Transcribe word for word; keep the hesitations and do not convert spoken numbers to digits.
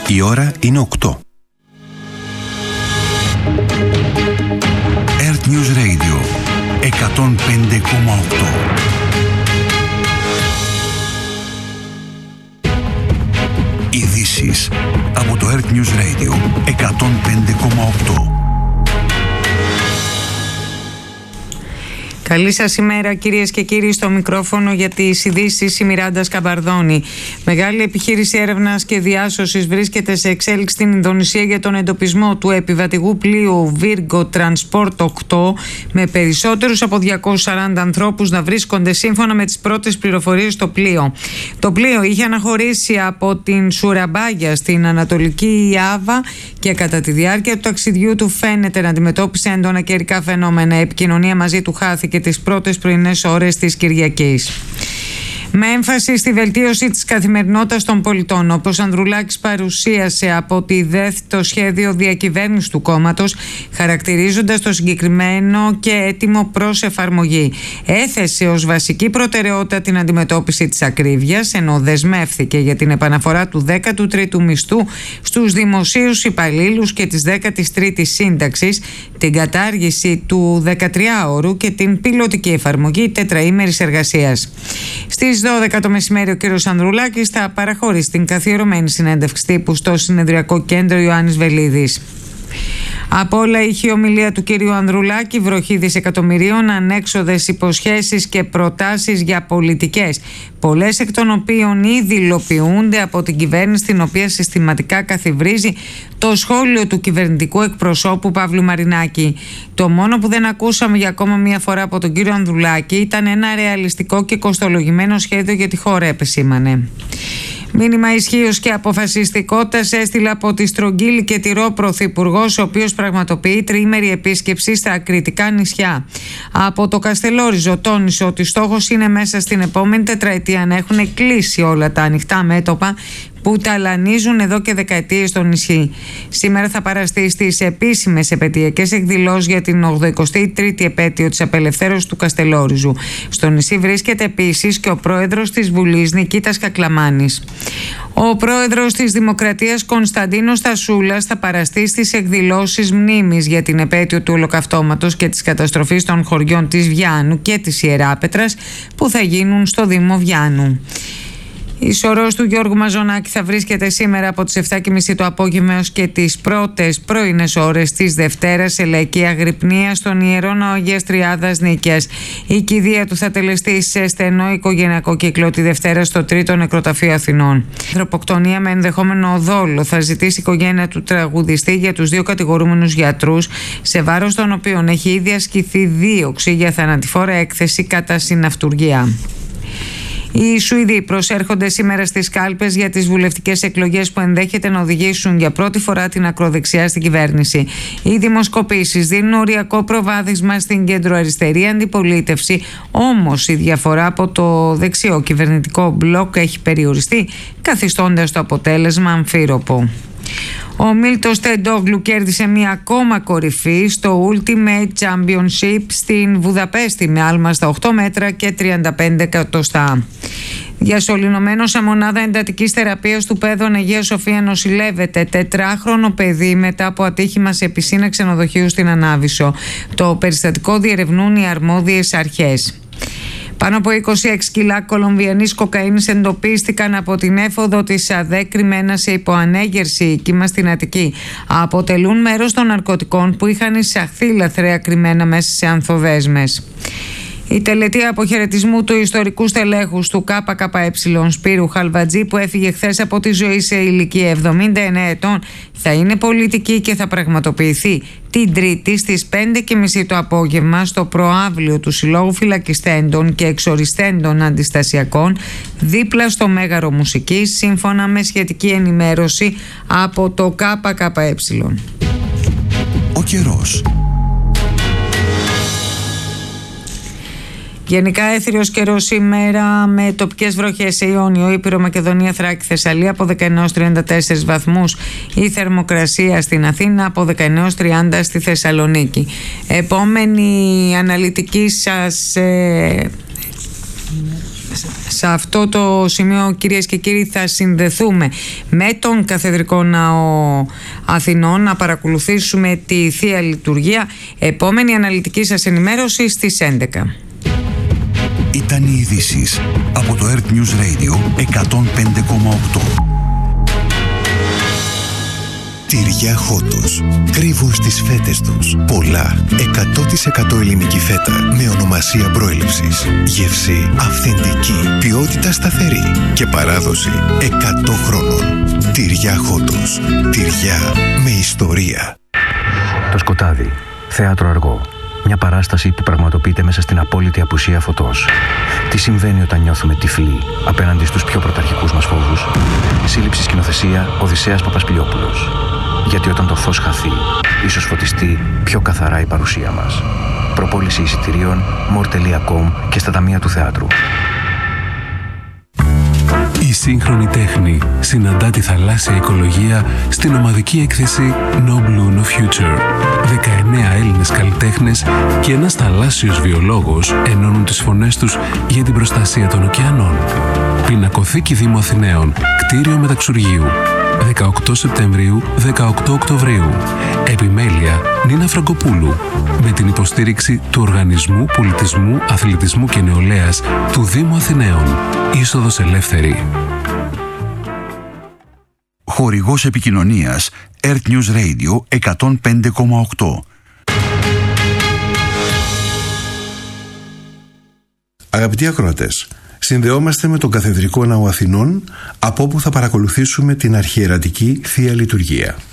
Η ώρα είναι οκτώ. Earth News Radio εκατόν πέντε κόμμα οκτώ. Ειδήσεις από το Earth News Radio εκατόν πέντε κόμμα οκτώ. Καλή σας ημέρα κυρίες και κύριοι, στο μικρόφωνο για τις ειδήσεις η Μιράντα Σκαμπαρδόνη. Μεγάλη επιχείρηση έρευνας και διάσωσης βρίσκεται σε εξέλιξη στην Ινδονησία για τον εντοπισμό του επιβατικού πλοίου Virgo Transport οκτώ, με περισσότερους από διακόσιους σαράντα ανθρώπους να βρίσκονται σύμφωνα με τις πρώτες πληροφορίες στο πλοίο. Το πλοίο είχε αναχωρήσει από την Σουραμπάγια στην Ανατολική Ιάβα και κατά τη διάρκεια του ταξιδιού του φαίνεται να αντιμετώπισε έντονα καιρικά φαινόμενα. Η επικοινωνία μαζί του χάθηκε τις πρώτες πρωινές ώρες της Κυριακής. Με έμφαση στη βελτίωση της καθημερινότητας των πολιτών, όπως ο Ανδρουλάκης παρουσίασε από τη ΔΕΘ το σχέδιο διακυβέρνησης του κόμματος, χαρακτηρίζοντας το συγκεκριμένο και έτοιμο προς εφαρμογή. Έθεσε ως βασική προτεραιότητα την αντιμετώπιση της ακρίβειας, ενώ δεσμεύθηκε για την επαναφορά του δέκατου τρίτου μισθού στους δημοσίους υπαλλήλους και της δέκατης τρίτης σύνταξης, την κατάργηση του δεκατριάωρου και την πιλωτική εφαρμογή τετραήμερης εργασίας. Στις δώδεκα το μεσημέρι ο κ. Ανδρουλάκης θα παραχωρήσει την καθιερωμένη συνέντευξη τύπου στο συνεδριακό κέντρο Ιωάννης Βελίδης. Από όλα είχε η ομιλία του κ. Ανδρουλάκη, βροχή δισεκατομμυρίων, ανέξοδες υποσχέσεις και προτάσεις για πολιτικές, πολλές εκ των οποίων ήδη υλοποιούνται από την κυβέρνηση, την οποία συστηματικά καθιβρίζει το σχόλιο του κυβερνητικού εκπροσώπου Παύλου Μαρινάκη. Το μόνο που δεν ακούσαμε για ακόμα μία φορά από τον κύριο Ανδρουλάκη ήταν ένα ρεαλιστικό και κοστολογημένο σχέδιο για τη χώρα, επεσήμανε. Μήνυμα ισχύως και αποφασιστικότητας έστειλε από τη Στρογγύλη και Τηρό πρωθυπουργός, ο οποίος πραγματοποιεί τριήμερη επίσκεψη στα ακριτικά νησιά. Από το Καστελόριζο τόνισε ότι στόχος είναι μέσα στην επόμενη τετραετία να έχουν κλείσει όλα τα ανοιχτά μέτωπα που ταλανίζουν εδώ και δεκαετίες στο νησί. Σήμερα θα παραστεί στις επίσημες επαιτειακές εκδηλώσεις για την ογδοηκοστή τρίτη επέτειο της απελευθέρωσης του Καστελόριζου. Στο νησί βρίσκεται επίσης και ο πρόεδρος της Βουλής, Νικήτας Κακλαμάνης. Ο πρόεδρος της Δημοκρατίας, Κωνσταντίνος Τασούλας, θα παραστεί στις εκδηλώσεις μνήμης για την επέτειο του Ολοκαυτώματος και της καταστροφής των χωριών της Βιάνου και της Ιεράπετρας, που θα γίνουν στο Δήμο Βιάνου. Η σωρός του Γιώργου Μαζονάκη θα βρίσκεται σήμερα από τις επτά και μισή το απόγευμα έως και τις πρώτες πρωινές ώρες της Δευτέρας σε λαϊκή αγρυπνία στον Ιερό Ναό Αγίας Τριάδας Νίκαιας. Η κηδεία του θα τελεστεί σε στενό οικογενειακό κύκλο τη Δευτέρα στο Τρίτο Νεκροταφείο Αθηνών. Ανθρωποκτονία με ενδεχόμενο δόλο θα ζητήσει η οικογένεια του τραγουδιστή για τους δύο κατηγορούμενους γιατρούς, σε βάρος των οποίων έχει ήδη ασκηθεί δίωξη για θανατηφόρα έκθεση κατά συναυτουργία. Οι Σουηδοί προσέρχονται σήμερα στις κάλπες για τις βουλευτικές εκλογές που ενδέχεται να οδηγήσουν για πρώτη φορά την ακροδεξιά στην κυβέρνηση. Οι δημοσκοπήσεις δίνουν οριακό προβάδισμα στην κεντροαριστερή αντιπολίτευση, όμως η διαφορά από το δεξιό κυβερνητικό μπλοκ έχει περιοριστεί, καθιστώντας το αποτέλεσμα αμφίροπο. Ο Μίλτος Τεντόγλου κέρδισε μία ακόμα κορυφή στο Ultimate Championship στην Βουδαπέστη με άλμα στα οκτώ μέτρα και τριάντα πέντε εκατοστά. Διασωληνωμένο σε μονάδα εντατικής θεραπείας του Πέδων Αγία Σοφία νοσηλεύεται τετράχρονο παιδί μετά από ατύχημα σε πισίνα ξενοδοχείου στην Ανάβησσο. Το περιστατικό διερευνούν οι αρμόδιες αρχές. Πάνω από είκοσι έξι κιλά κολομβιανής κοκαίνης εντοπίστηκαν από την έφοδο της ΑΔΕ κρυμμένα σε υποανέγερση κύμα στην Αττική. Αποτελούν μέρος των ναρκωτικών που είχαν εισαχθεί λαθρέα κρυμμένα μέσα σε ανθοδέσμες. Η τελετή αποχαιρετισμού του ιστορικού στελέχους του ΚΚΕ Σπύρου Χαλβατζή, που έφυγε χθες από τη ζωή σε ηλικία εβδομήντα εννέα ετών, θα είναι πολιτική και θα πραγματοποιηθεί την Τρίτη στις πέντε και μισή το απόγευμα στο προαύλιο του Συλλόγου Φυλακιστέντων και Εξοριστέντων Αντιστασιακών, δίπλα στο Μέγαρο Μουσικής, σύμφωνα με σχετική ενημέρωση από το ΚΚΕ. Ο καιρός. Γενικά έθριος καιρός σήμερα με τοπικές βροχές σε Ιόνιο, Ήπειρο, Μακεδονία, Θράκη, Θεσσαλία από δεκαεννέα έως τριάντα τέσσερις βαθμούς. Η θερμοκρασία στην Αθήνα από δεκαεννέα έως τριάντα στη Θεσσαλονίκη. Επόμενη αναλυτική σας ε, σε αυτό το σημείο, κυρίες και κύριοι, θα συνδεθούμε με τον Καθεδρικό Ναό Αθηνών να παρακολουθήσουμε τη Θεία Λειτουργία. Επόμενη αναλυτική σας ενημέρωση στις έντεκα. Ήταν οι ειδήσεις από το Earth News Radio εκατόν πέντε κόμμα οκτώ. Τυριά Χότος. Κρύβουν στις φέτες τους πολλά εκατό τοις εκατό ελληνική φέτα με ονομασία προέλευσης. Γεύση αυθεντική, ποιότητα σταθερή και παράδοση εκατό χρόνων. Τυριά Χότος. Τυριά με ιστορία. Το σκοτάδι. Θέατρο αργό. Μια παράσταση που πραγματοποιείται μέσα στην απόλυτη απουσία φωτός. Τι συμβαίνει όταν νιώθουμε τυφλοί απέναντι στους πιο πρωταρχικούς μας φόβους? Σύλληψη σκηνοθεσία Οδυσσέας Παπασπηλιόπουλος. Γιατί όταν το φως χαθεί, ίσως φωτιστεί πιο καθαρά η παρουσία μας. Προπόληση εισιτηρίων more τελεία com και στα ταμεία του θεάτρου. Η σύγχρονη τέχνη συναντά τη θαλάσσια οικολογία στην ομαδική έκθεση No Blue No Future. δεκαεννέα Έλληνες καλλιτέχνες και ένας θαλάσσιος βιολόγος ενώνουν τις φωνές τους για την προστασία των ωκεανών. Πινακοθήκη Δήμου Αθηναίων, κτίριο Μεταξουργείου. δεκαοκτώ Σεπτεμβρίου, δεκαοκτώ Οκτωβρίου. Επιμέλεια Νίνα Φραγκοπούλου. Με την υποστήριξη του Οργανισμού Πολιτισμού, Αθλητισμού και Νεολαίας του Δήμου Αθηναίων. Είσοδος ελεύθερη. Χορηγός επικοινωνίας Earth News Radio εκατόν πέντε κόμμα οκτώ. Αγαπητοί ακροατές, συνδεόμαστε με τον Καθεδρικό Ναό Αθηνών, από όπου θα παρακολουθήσουμε την αρχιερατική Θεία Λειτουργία.